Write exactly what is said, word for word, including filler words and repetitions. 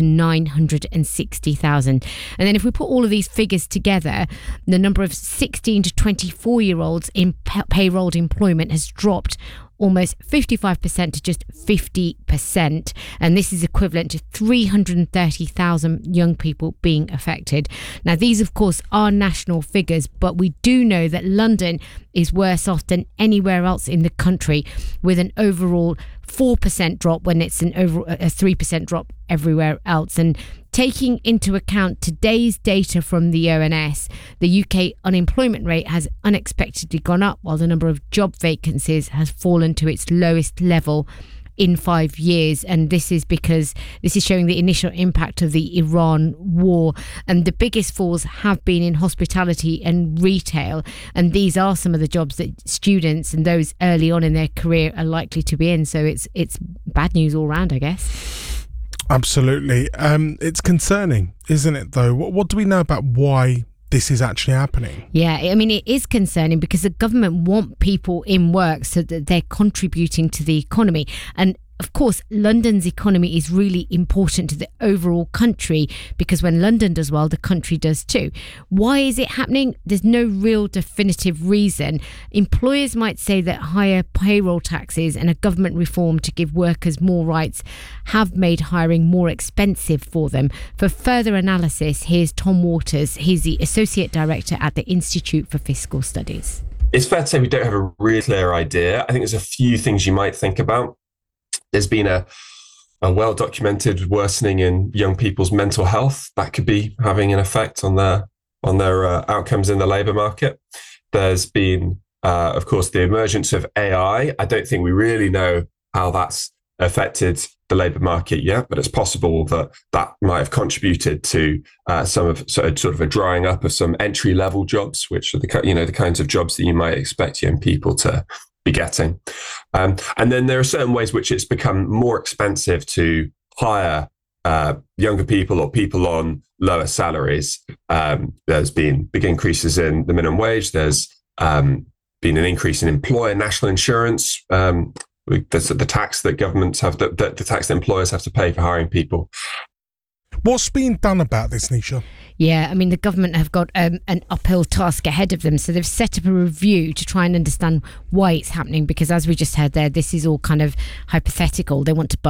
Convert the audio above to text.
to nine hundred sixty thousand. And then if we put all of these figures together, the number of sixteen to twenty-four year olds in pay- payrolled employment has dropped almost fifty-five percent to just fifty percent. And this is equivalent to three hundred thirty thousand young people being affected. Now, these, of course, are national figures, but we do know that London is worse off than anywhere else in the country, with an overall four percent drop when it's an over a three percent drop everywhere else. And taking into account today's data from the O N S, the U K unemployment rate has unexpectedly gone up, while the number of job vacancies has fallen to its lowest level in five years. And this is because this is showing the initial impact of the Iran war. And the biggest falls have been in hospitality and retail. And these are some of the jobs that students and those early on in their career are likely to be in. So it's it's bad news all round, I guess. Absolutely. Um, it's concerning, isn't it, though? What, what do we know about why this is actually happening? Yeah, I mean, it is concerning because the government want people in work so that they're contributing to the economy. And of course, London's economy is really important to the overall country, because when London does well, the country does too. Why is it happening? There's no real definitive reason. Employers might say that higher payroll taxes and a government reform to give workers more rights have made hiring more expensive for them. For further analysis, here's Tom Waters. He's the Associate Director at the Institute for Fiscal Studies. It's fair to say we don't have a really clear idea. I think there's a few things you might think about. There's been a, a well-documented worsening in young people's mental health that could be having an effect on their on their uh, outcomes in the labour market. There's been, uh, of course, the emergence of A I. I don't think we really know how that's affected the labour market yet, but it's possible that that might have contributed to uh, some of so, sort of a drying up of some entry-level jobs, which are the you know the kinds of jobs that you might expect young people to be getting. Um, and then there are certain ways which it's become more expensive to hire uh, younger people or people on lower salaries. Um, there's been big increases in the minimum wage. There's um, been an increase in employer national insurance. Um, there's the tax that governments have, the, the, the tax that employers have to pay for hiring people. What's being done about this, Nisha? Yeah, I mean, the government have got um, an uphill task ahead of them. So they've set up a review to try and understand why it's happening, because as we just heard there, this is all kind of hypothetical. They want to